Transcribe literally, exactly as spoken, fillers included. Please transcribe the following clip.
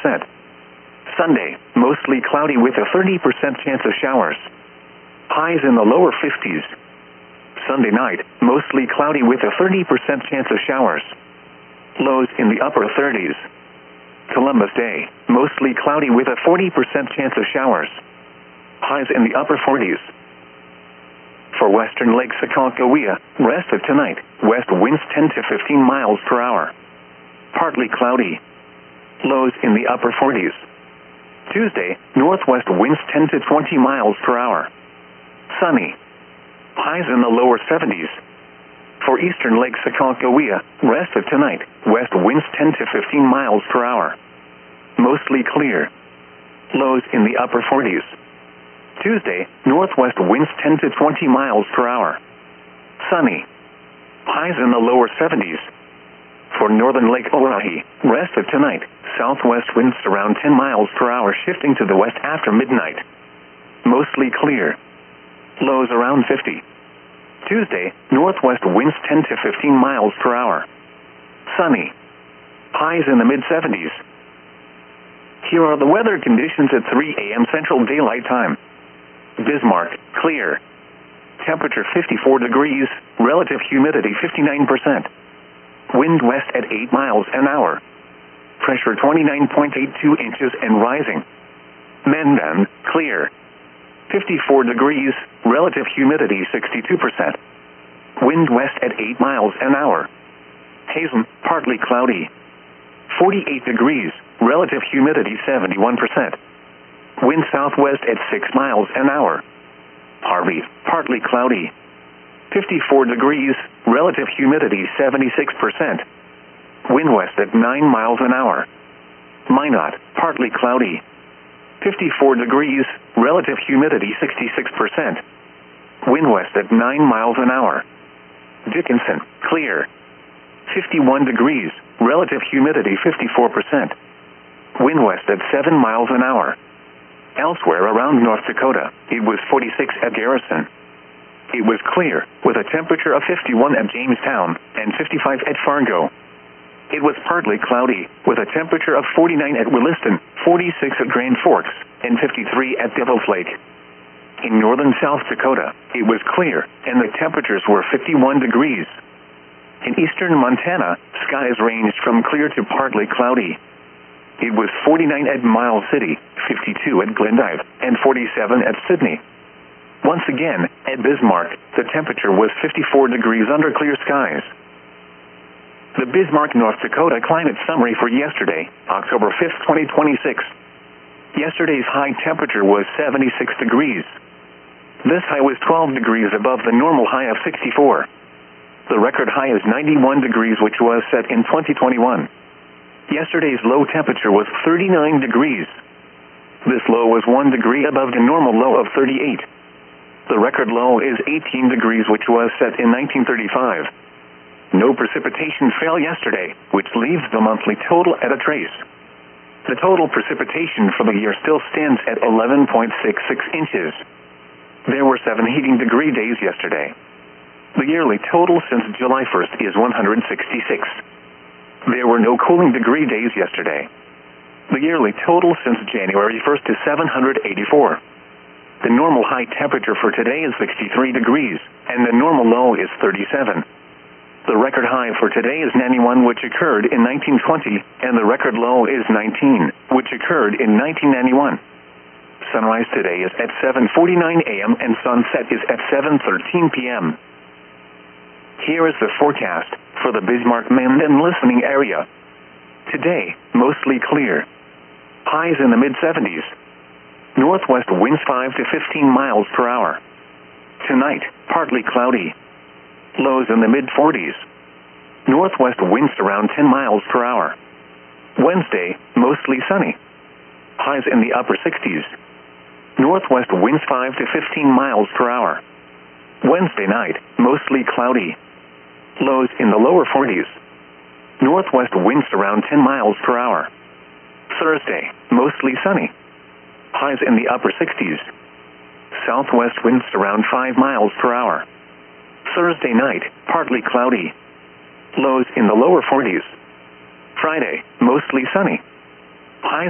percent. Sunday, mostly cloudy with a thirty percent chance of showers. Highs in the lower fifties. Sunday night, mostly cloudy with a thirty percent chance of showers. Lows in the upper thirties. Columbus Day, mostly cloudy with a forty percent chance of showers. Highs in the upper forties. For western Lake Aconcagua, rest of tonight, west winds ten to fifteen miles per hour. Partly cloudy. Lows in the upper forties. Tuesday, northwest winds ten to twenty miles per hour. Sunny. Highs in the lower seventies. For eastern Lake Aconcagua, rest of tonight, west winds ten to fifteen miles per hour. Mostly clear. Lows in the upper forties. Tuesday, northwest winds ten to twenty miles per hour. Sunny. Highs in the lower seventies. For northern Lake Oahe, rest of tonight, southwest winds around ten miles per hour shifting to the west after midnight. Mostly clear. Lows around fifty. Tuesday, northwest winds ten to fifteen miles per hour. Sunny. Highs in the mid-seventies. Here are the weather conditions at three a m Central Daylight Time. Bismarck, clear. Temperature fifty-four degrees, relative humidity fifty-nine percent. Wind west at eight miles an hour. Pressure twenty-nine point eight two inches and rising. Mendon, clear. fifty-four degrees, relative humidity sixty-two percent. Wind west at eight miles an hour. Hazen, partly cloudy. forty-eight degrees, relative humidity seventy-one percent. Wind southwest at six miles an hour. Harvey, partly cloudy. fifty-four degrees, relative humidity seventy-six percent. Wind west at nine miles an hour. Minot, partly cloudy. fifty-four degrees, relative humidity sixty-six percent. Wind west at nine miles an hour. Dickinson, clear. fifty-one degrees, relative humidity fifty-four percent. Wind west at seven miles an hour. Elsewhere around North Dakota, it was forty-six at Garrison. It was clear, with a temperature of fifty-one at Jamestown and fifty-five at Fargo. It was partly cloudy, with a temperature of forty-nine at Williston, forty-six at Grand Forks, and fifty-three at Devil's Lake. In northern South Dakota, it was clear, and the temperatures were fifty-one degrees. In eastern Montana, skies ranged from clear to partly cloudy. It was forty-nine at Miles City, fifty-two at Glendive, and forty-seven at Sydney. Once again, at Bismarck, the temperature was fifty-four degrees under clear skies. The Bismarck, North Dakota climate summary for yesterday, October fifth, twenty twenty-six. Yesterday's high temperature was seventy-six degrees. This high was twelve degrees above the normal high of sixty-four. The record high is ninety-one degrees, which was set in twenty twenty-one. Yesterday's low temperature was thirty-nine degrees. This low was one degree above the normal low of thirty-eight. The record low is eighteen degrees, which was set in nineteen thirty-five. No precipitation fell yesterday, which leaves the monthly total at a trace. The total precipitation for the year still stands at eleven point six six inches. There were seven heating degree days yesterday. The yearly total since July first is one hundred sixty-six. There were no cooling degree days yesterday. The yearly total since January first is seven hundred eighty-four. The normal high temperature for today is sixty-three degrees, and the normal low is thirty-seven. The record high for today is ninety-one, which occurred in nineteen twenty, and the record low is nineteen, which occurred in nineteen ninety-one. Sunrise today is at seven forty-nine a m and sunset is at seven thirteen p m Here is the forecast for the Bismarck-Mendon listening area. Today, mostly clear. Highs in the mid-seventies. Northwest winds five to fifteen miles per hour. Tonight, partly cloudy. Lows in the mid-forties. Northwest winds around ten miles per hour. Wednesday, mostly sunny. Highs in the upper sixties. Northwest winds five to fifteen miles per hour. Wednesday night, mostly cloudy. Lows in the lower forties. Northwest winds around ten miles per hour. Thursday, mostly sunny. Highs in the upper sixties. Southwest winds around five miles per hour. Thursday night, partly cloudy. Lows in the lower forties. Friday, mostly sunny. Highs